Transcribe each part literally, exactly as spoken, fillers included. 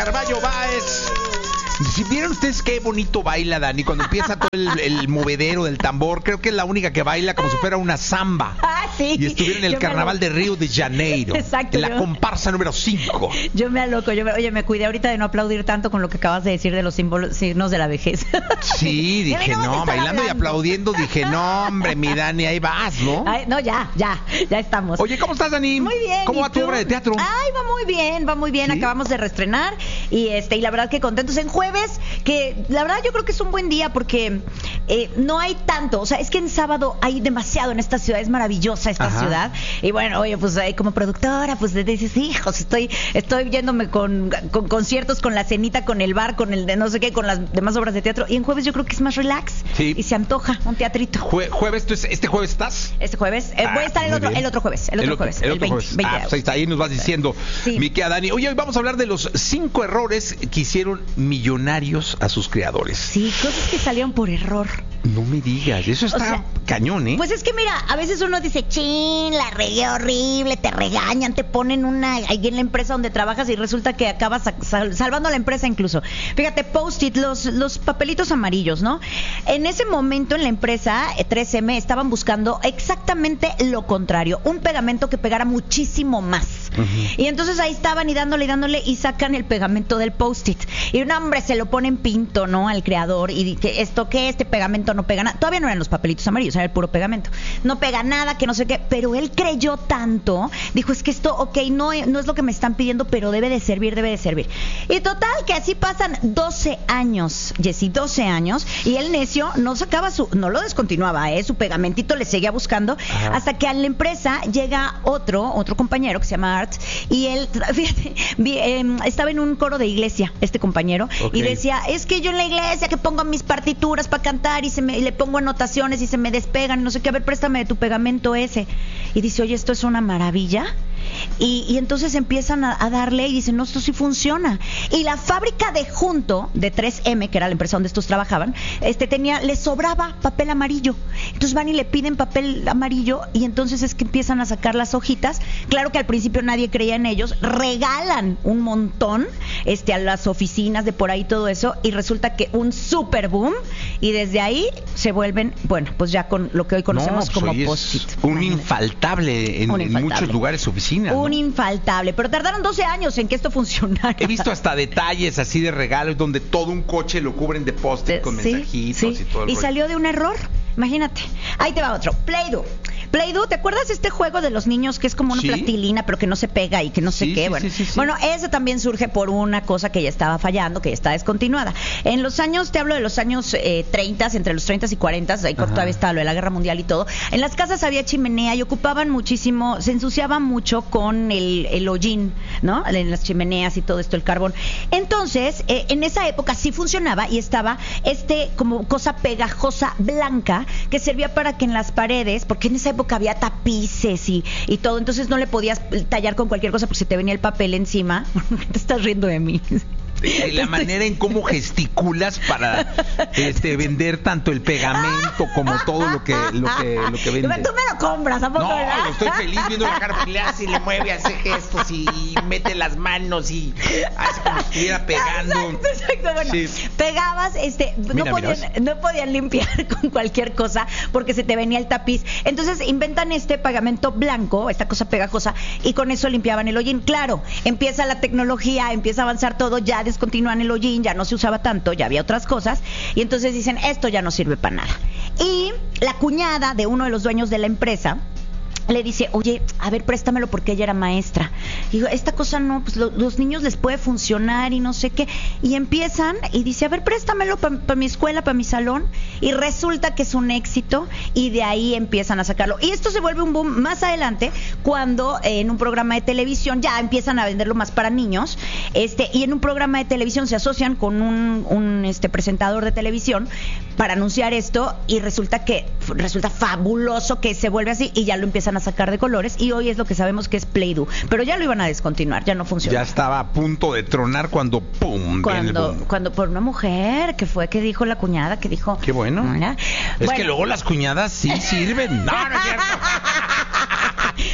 Carballo Báez. Si vieron ustedes qué bonito baila Dani cuando empieza todo el, el movedero del tambor, creo que es la única que baila como si fuera una samba. Ah, sí. Y estuviera en el Yo carnaval me... de Río de Janeiro. Exacto. En la yo... comparsa número cinco. Yo me aloco. Yo me... Oye, me cuidé ahorita de no aplaudir tanto con lo que acabas de decir de los símbolos, signos de la vejez. Sí, dije, no, no bailando hablando. Y aplaudiendo, dije, no, hombre, mi Dani, ahí vas, ¿no? Ay, no, ya, ya, ya estamos. Oye, ¿cómo estás, Dani? Muy bien. ¿Cómo va tú? tu obra de teatro? Ay, va muy bien, va muy bien. ¿Sí? Acabamos de reestrenar y este y la verdad que contentos en jueves, que la verdad yo creo que es un buen día porque eh, no hay tanto, o sea, es que en sábado hay demasiado en esta ciudad, es maravillosa esta Ajá. ciudad. Y bueno, oye, pues eh, como productora, pues te dices, hijos, estoy estoy yéndome con, con conciertos, con la cenita, con el bar, con el de no sé qué, con las demás obras de teatro. Y en jueves yo creo que es más relax. Sí. Y se antoja un teatrito. Jue jueves, ¿tú es, ¿este jueves estás? Este jueves. Eh, ah, voy a estar el otro, el otro jueves. El otro, el otro jueves. El, el otro veinte, jueves. veinte Ah, pues ahí está, ahí nos vas diciendo, sí. Mi querida Dani. Oye, hoy vamos a hablar de los cinco errores que hicieron millonarios a sus creadores. Sí, cosas que salieron por error. No me digas, eso está o sea, cañón, ¿eh? Pues es que mira, a veces uno dice, chin, la regué horrible, te regañan, te ponen una ahí en la empresa donde trabajas y resulta que acabas sal, salvando a la empresa incluso. Fíjate, post-it, los, los papelitos amarillos, ¿no? En ese momento en la empresa tres eme estaban buscando exactamente lo contrario, un pegamento que pegara muchísimo más. Uh-huh. Y entonces ahí estaban y dándole y dándole y sacan el pegamento del post-it. Y un hombre se lo ponen pinto, ¿no? Al creador y que esto que este pegamento no pega nada. Todavía no eran los papelitos amarillos, era el puro pegamento. No pega nada, que no sé qué. Pero él creyó tanto, dijo, es que esto, ok, no, no es lo que me están pidiendo, pero debe de servir, debe de servir. Y total, que así pasan doce años, Jessy, doce años, y el necio no sacaba su, no lo descontinuaba, ¿eh? Su pegamentito le seguía buscando, Ajá. hasta que a la empresa llega otro, otro compañero que se llama Art, y él, fíjate, eh, estaba en un coro de iglesia, este compañero, okay. y decía, es que yo en la iglesia que pongo mis partituras para cantar y se me, y le pongo anotaciones y se me despegan, no sé qué, a ver, préstame de tu pegamento ese. Y dice, oye, esto es una maravilla. Y, y entonces empiezan a, a darle y dicen, no, esto sí funciona. Y la fábrica de Junto, de tres eme, que era la empresa donde estos trabajaban, este tenía, les sobraba papel amarillo. Entonces van y le piden papel amarillo y entonces es que empiezan a sacar las hojitas. Claro que al principio nadie creía en ellos, regalan un montón este, a las oficinas de por ahí todo eso y resulta que un super boom y desde ahí se vuelven, bueno, pues ya con lo que hoy conocemos no, pues como post-it. Un infaltable en, un infaltable. en muchos lugares oficinas. Un ¿no? infaltable, pero tardaron doce años en que esto funcionara. He visto hasta detalles así de regalos donde todo un coche lo cubren de post-it con sí, mensajitos sí. y todo el Y rollo. Salió de un error, imagínate. Ahí te va otro, Play-Doh. Play-Doh, ¿te acuerdas de este juego de los niños que es como una ¿Sí? plastilina pero que no se pega y que no sé sí, qué? Sí, bueno, sí, sí, sí. bueno, ese también surge por una cosa que ya estaba fallando, que ya está descontinuada. En los años, te hablo de los años eh, treinta, entre los treinta y cuarenta, ahí Ajá. todavía estaba lo de la Guerra Mundial y todo. En las casas había chimenea y ocupaban muchísimo, se ensuciaban mucho con el, el hollín, ¿no? En las chimeneas y todo esto, el carbón. Entonces, eh, en esa época sí funcionaba y estaba este como cosa pegajosa blanca que servía para que en las paredes, porque en esa época había tapiz Y, y todo, entonces no le podías tallar con cualquier cosa porque se te venía el papel encima. Te estás riendo de mí. Eh, la manera en cómo gesticulas para este vender tanto el pegamento como todo lo que lo que lo que vendes. Tú me lo compras, ¿a poco? No, ¿verdad? Estoy feliz viendo la cara, le hace y le mueve, hace gestos y mete las manos y hace como si estuviera pegando. Exacto, exacto. Bueno, sí. Pegabas, este, no Mira, podían, no podían limpiar con cualquier cosa porque se te venía el tapiz. Entonces inventan este pegamento blanco, esta cosa pegajosa, y con eso limpiaban el hollín. Claro, empieza la tecnología, empieza a avanzar todo, ya descontinúan el hollín, ya no se usaba tanto, ya había otras cosas, y entonces dicen, esto ya no sirve para nada. Y la cuñada de uno de los dueños de la empresa le dice, oye, a ver, préstamelo porque ella era maestra. Y digo, esta cosa no, pues lo, los niños les puede funcionar y no sé qué. Y empiezan y dice, a ver, préstamelo para pa mi escuela, para mi salón. Y resulta que es un éxito y de ahí empiezan a sacarlo. Y esto se vuelve un boom más adelante cuando eh, en un programa de televisión ya empiezan a venderlo más para niños. Este, y en un programa de televisión se asocian con un, un este, presentador de televisión para anunciar esto y resulta que resulta fabuloso que se vuelve así y ya lo empiezan a sacar de colores y hoy es lo que sabemos que es Play-Doh, pero ya lo iban a descontinuar, ya no funciona. Ya estaba a punto de tronar cuando pum, cuando viene el boom. Cuando por una mujer que fue que dijo la cuñada que dijo, qué bueno. ¿no? Es bueno. Que luego las cuñadas sí sirven. No, no es cierto.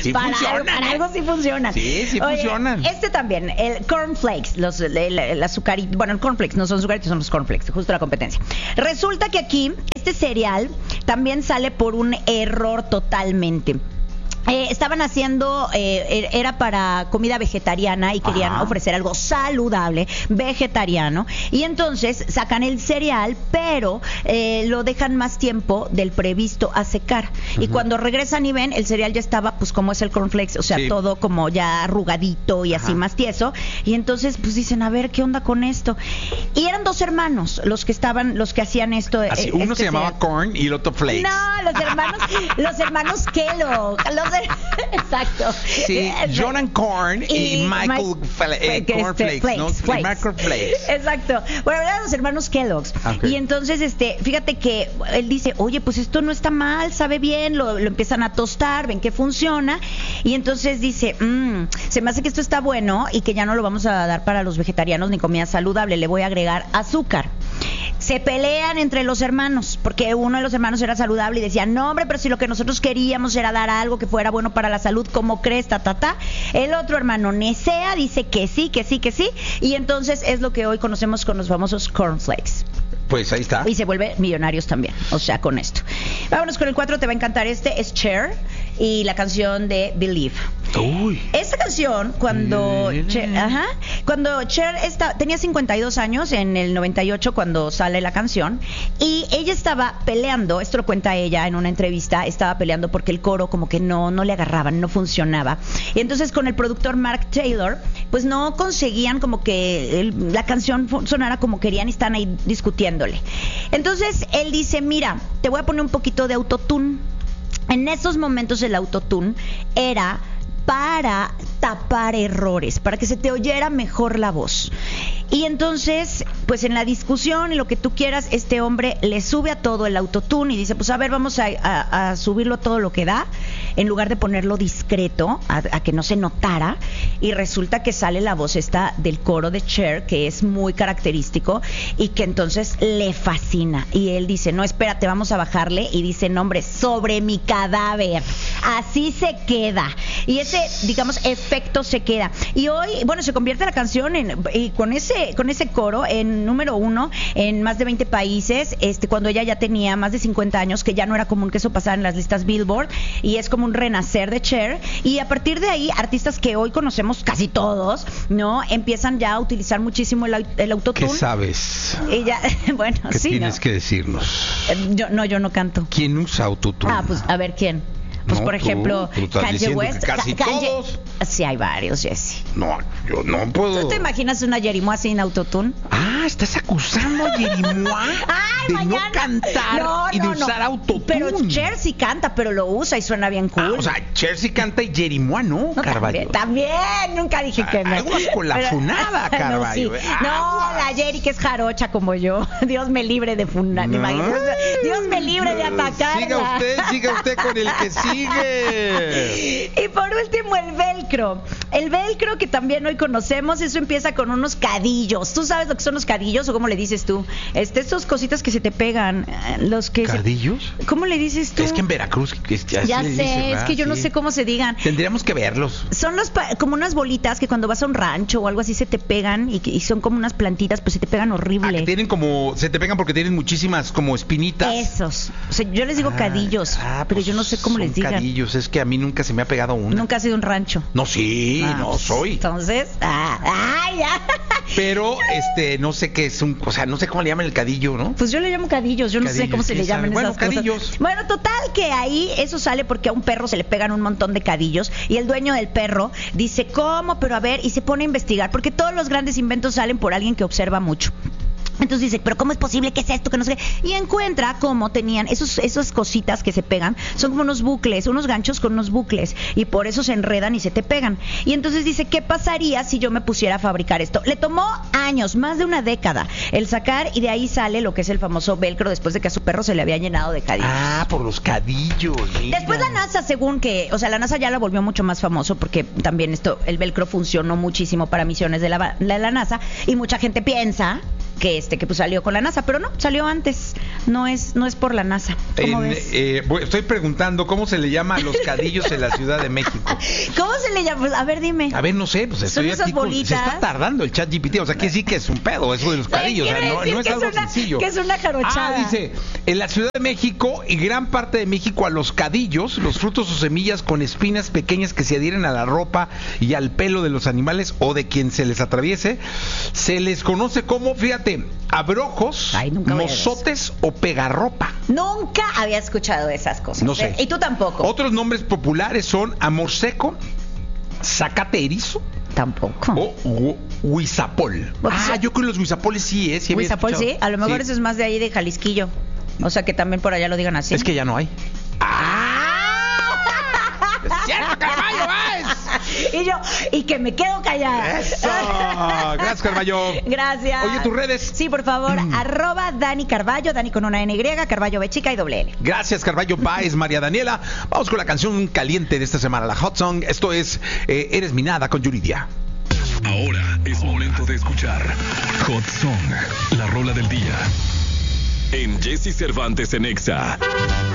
sí para funcionan. Algo, para algo sí funcionan. Sí, sí Oye, funcionan. Este también, el cornflakes, los, el, el azucarito, bueno, el cornflakes, no son azucaritos, son los cornflakes, justo la competencia. Resulta que aquí, este cereal también sale por un error totalmente. Eh, estaban haciendo, eh, era para comida vegetariana y querían Ajá. ofrecer algo saludable, vegetariano, y entonces sacan el cereal, pero eh, lo dejan más tiempo del previsto a secar. Uh-huh. Y cuando regresan y ven, el cereal ya estaba, pues como es el cornflakes, o sea, sí. todo como ya arrugadito y Ajá. así más tieso. Y entonces, pues dicen, a ver, ¿qué onda con esto? Y eran dos hermanos los que estaban, los que hacían esto. Así, eh, uno este se llamaba cereal. Corn y el otro Flakes. No, los hermanos, los hermanos Kellogg, los exacto. Sí, Jonathan Corn y, y Michael Fla- eh, Cornflakes, Flakes, ¿no? Flakes. Michael Flakes. Exacto. Bueno, eran los hermanos Kellogg's. Okay. Y entonces, este, fíjate que él dice, oye, pues esto no está mal, sabe bien, lo, lo empiezan a tostar, ven que funciona. Y entonces dice, mmm, se me hace que esto está bueno y que ya no lo vamos a dar para los vegetarianos ni comida saludable, le voy a agregar azúcar. Se pelean entre los hermanos, porque uno de los hermanos era saludable y decía, no hombre, pero si lo que nosotros queríamos era dar algo que fuera bueno para la salud, ¿cómo crees? Ta, ta, ta. El otro hermano necea, dice que sí, que sí, que sí, y entonces es lo que hoy conocemos con los famosos cornflakes. Pues ahí está. Y se vuelve millonarios también, o sea, con esto. Vámonos con el cuatro, te va a encantar este, es Cher y la canción de Believe. Uy. Esta canción, cuando Mm. Cher, ajá, cuando Cher está, tenía cincuenta y dos años, en el noventa y ocho cuando sale la canción, y ella estaba peleando, esto lo cuenta ella en una entrevista, estaba peleando porque el coro como que no, no le agarraban, no funcionaba. Y entonces con el productor Mark Taylor, pues no conseguían como que el, la canción sonara como querían y están ahí discutiéndole. Entonces él dice, mira, te voy a poner un poquito de autotune. En esos momentos el autotune era para tapar errores, para que se te oyera mejor la voz. Y entonces, pues en la discusión y lo que tú quieras, este hombre le sube a todo el autotune y dice, pues a ver, vamos a, a, a subirlo a todo lo que da, en lugar de ponerlo discreto, a, a que no se notara, y resulta que sale la voz esta del coro de Cher, que es muy característico, y que entonces le fascina. Y él dice, no, espérate, vamos a bajarle, y dice, no hombre, sobre mi cadáver, así se queda. Y ese, digamos, efecto se queda. Y hoy, bueno, se convierte la canción en, y con ese con ese coro en número uno en más de veinte países, este cuando ella ya tenía más de cincuenta años, que ya no era común que eso pasara en las listas Billboard, y es como un renacer de Cher. Y a partir de ahí, artistas que hoy conocemos casi todos, ¿no? Empiezan ya a utilizar muchísimo el, el autotune. ¿Qué sabes? Ella, bueno, ¿Qué sí, tienes ¿no? que decirnos? Yo, no, yo no canto. ¿Quién usa autotune? Ah, pues, a ver, ¿quién? Pues, No, por tú, ejemplo, tú estás Kanye diciendo West. que casi Ka- Kanye- todos. Sí, hay varios, Jesse. No, yo no puedo. ¿Tú te imaginas una Jerimois sin autotune? Ah, estás acusando a Jerimois Ay, de mañana. no cantar No, y de no, no. usar autotune. Pero Cher sí canta, pero lo usa y suena bien cool. Ah, o sea, Cher sí canta y Jerimois no, No, Carvalho. también, también, nunca dije que no. Aguas con la Pero- funada, No, Carvalho, sí. eh. No, Aguas. la Jerry que es jarocha como yo. Dios me libre de funar. No. Dios me libre de atacarla. Siga usted, siga usted con el que sigue. Y por último, el velcro. El velcro que también hoy conocemos, eso empieza con unos cadillos. ¿Tú sabes lo que son los cadillos o cómo le dices tú? Este, estos cositas que se te pegan. eh, Los que se- ¿Cadillos? ¿Cómo le dices tú? Es que en Veracruz es- ya, Ya se sé, le dice, es ¿verdad? que yo no Sí. sé cómo se digan. Tendríamos que verlos. Son los pa- como unas bolitas que cuando vas a un rancho o algo así se te pegan y, que- y son como unas plantitas, pues se te pegan Ah, horrible. que tienen como, se te pegan porque tienen muchísimas como espinitas. Esos. O sea, yo les digo Ah, cadillos, ah, pero pues yo no sé cómo son les digan. Cadillos, es que a mí nunca se me ha pegado una. Nunca ha sido un rancho. No, sí, Ah, no pues, soy. Entonces, ah, ah, ya. Pero, este, no sé qué es un, o sea, no sé cómo le llaman el cadillo, ¿no? Pues yo le llamo cadillos, yo no sé Cadillos, cómo se le ¿quién sabe? llaman Bueno, esas cosas. cadillos. Bueno, total que ahí eso sale porque a un perro se le pegan un montón de cadillos y el dueño del perro dice, ¿cómo? Pero a ver, y se pone a investigar, porque todos los grandes inventos salen por alguien que observa mucho. Entonces dice, pero ¿cómo es posible que es esto? Que no sé qué. Y encuentra cómo tenían esos, esas cositas que se pegan, son como unos bucles, unos ganchos con unos bucles, y por eso se enredan y se te pegan. Y entonces dice, ¿qué pasaría si yo me pusiera a fabricar esto? Le tomó años, más de una década, el sacar, y de ahí sale lo que es el famoso velcro, después de que a su perro se le había llenado de cadillos. Ah, por los cadillos. Mira. Después la NASA, según que, o sea, la NASA ya la volvió mucho más famoso porque también esto, el velcro funcionó muchísimo para misiones de la, de la NASA, y mucha gente piensa que este que pues salió con la NASA, pero no, salió antes, no es, no es por la NASA. ¿Cómo En, ves? eh, voy- estoy preguntando cómo se le llama a los cadillos en la Ciudad de México. ¿Cómo se le llama? A ver, dime. A ver, no sé, pues estoy esas aquí con- bolitas? se está tardando el chat G P T, o sea, que sí que es un pedo eso de los cadillos, o sea, Quiere no, decir no es que algo una, sencillo. Que es una jarochada. Ah, dice, en la Ciudad de México y gran parte de México a los cadillos, los frutos o semillas con espinas pequeñas que se adhieren a la ropa y al pelo de los animales o de quien se les atraviese, se les conoce como, fíjate, abrojos, Ay, nunca voy a ver eso. mozotes o pegarropa. Nunca había escuchado esas cosas. No sé. ¿eh? Y tú tampoco. Otros nombres populares son amor seco, zacate erizo Tampoco. o hu- huizapol. Porque Ah, sí. yo creo que los huizapoles sí, ¿eh? Sí había Huizapol, escuchado. sí. A lo mejor Sí. eso es más de ahí de Jalisquillo. O sea que también por allá lo digan así. Es que ya no hay. ¡Es cierto, Carballo, vas! Y yo, y que me quedo callada. ¡Eso! Gracias, Carballo. Gracias. Oye, ¿tus redes? Sí, por favor. Arroba Dani Carballo, Dani con una N Y, Carballo B chica y doble L. Gracias, Carballo Páez, María Daniela. Vamos con la canción caliente de esta semana, la Hot Song. Esto es eh, Eres mi nada con Yuridia. Ahora es momento de escuchar Hot Song, la rola del día. En Jesse Cervantes en Exa.